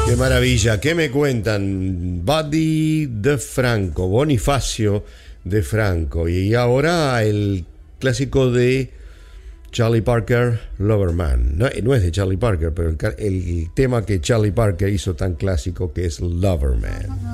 Qué maravilla, ¿qué me cuentan? Buddy DeFranco, Bonifacio DeFranco. Y ahora el clásico de Charlie Parker, Loverman. No es de Charlie Parker, pero el tema que Charlie Parker hizo tan clásico, que es Loverman.